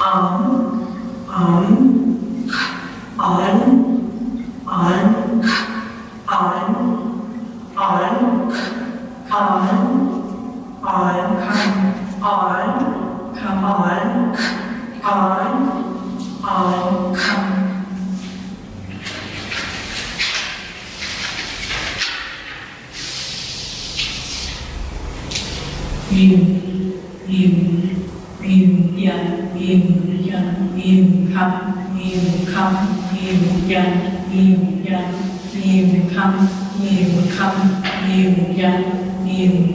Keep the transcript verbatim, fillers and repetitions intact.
on, on, on, on, on, on, on, on, come, on, come on, on, on, come. Nhìn, nhìn, nhìn dần, nhìn dần, nhìn không, nhìn không, nhìn dần, nhìn dần, nhìn không, nhìn không, nhìn dần, nhìn